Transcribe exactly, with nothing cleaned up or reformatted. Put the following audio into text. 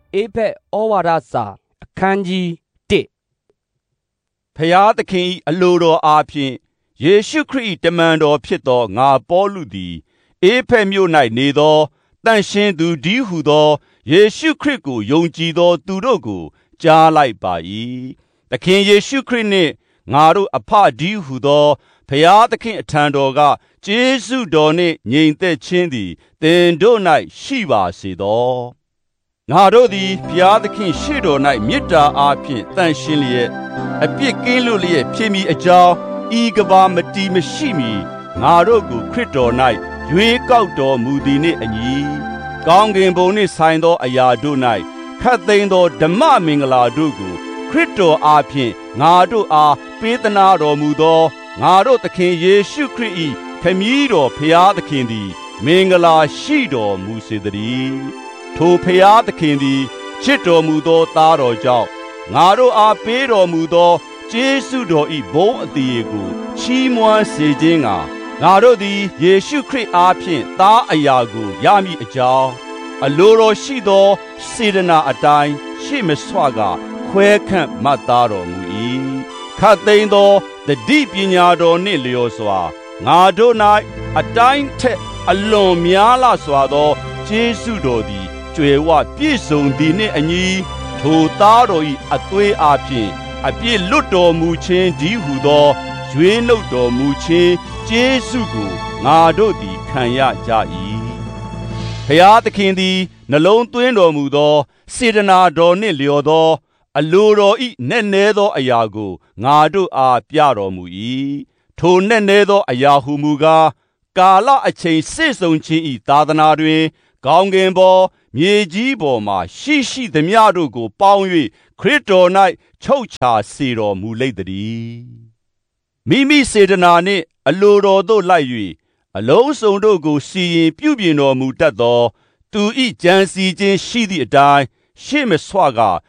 အေဖက်ဩဝါဒစာအခန်းကြီးတစ်ဖျားသခင်၏အလိုတော်အားဖြင့်ယေရှုခရစ်တမန်တော်ဖြစ်သောငါပေါလုသည်အေဖက်မြို့၌နေသောတန်ရှင်းသူဒီဟုသောယေရှုခရစ်ကိုယုံကြည်သောသူတို့ကိုကြားလိုက်ပါ၏သခင်ယေရှုခရစ်နှင့်ငါတို့အဖဒီဟုသောဖျားသခင်အထံတော်ကကျေးဇူးတော်နှင့်ငြိမ်သက်ခြင်းသည်သင်တို့၌ရှိပါစေသောငါတို့သည်ဘုရားသခင်ရှေ့တော်၌မေတ္တာအားဖြင့်တန်ရှင်းလျက်အပြစ်ကင်းလွတ်လျက်ဖြစ်မည်အကြောင်းဤကဘာမတီမရှိမီငါတို့ကိုခရစ်တော်၌ရွေးကောက်တော်မူသည်နှင့်အညီကောင်းကင်ဘုံနှင့်ဆိုင်သောအရာတို့၌ခတ်သိမ်းသောဓမ္မမင်္ဂလာတို့ကိုခရစ်တော်အားဖြင့်ငါတို့အားပေးသနာတော်မူသောငါတို့သခင်ယေရှုခရစ်၏ခမည်းတော်ဘုရားသခင်သည်မင်္ဂလာရှိတော်မူစေတည်းထိုဖျားသခင်သည်ချစ်တော်မူသောသားတော်ကြောင့်ငါတို့အားပေးတော်မူသောကျေးဇူးတော်၏ဘုန်းအသရေကိုချီးမွမ်းစေခြင်းကငါတို့သည်ယေရှုခရစ်အားဖြင့်သားအရာကိုရမည်အကြောင်းအလိုတော်ရှိသောစေတနာအတိုင်းရှေ့မဆွကခွဲခန့်မှတ်သားတော်မူ၏ခတ်သိမ်းသောတတိပညာတော်နှင့်လျော်စွာငါတို့၌အတိုင်းထက်အလွန်များလာစွာသောကျေးဇူးတော်သည်ကျွယ်ဝပြည့်စုံသည်နှင့်အညီထိုသားတော်၏အသွေးအားဖြင့်အပြည့်လွတ်တော်မူခြင်းဒီဟုသောရွေးနှုတ်တော်မူခြင်းကျေးဇူးကိုငါတို့သည်ခံရကြ၏ဖျားသခင်သည်နှလုံးသွင်းတော်မူသောစေတနာတော်နှင့်လျော်သောအလိုတော်၏နက်နဲသောအရာကိုငါတို့အားပြတော်မူ၏ထိုနက်နဲသောအရာဟုမူကားကာလအချိန်စေ့စုံခြင်း၏သာသနာတွင်ကောင်းကင်ပေါ်မြေကြီးပေါ်မှရှိရှိသမျှတို့ကိုပေါင်း၍ခရစ်တော်၌ချုပ်ချာစေတော်မူလိမ့်သတည်းမိမိစေတနာနှင့်အလိုတော်သို့လိုက်၍အလုံးစုံတို့ကိုစီရင်ပြုပြင်တော်မူတတ်သောသူ၏ကြံစီခြင်းရှိသည့်အတိုင်းရှေ့မဆွက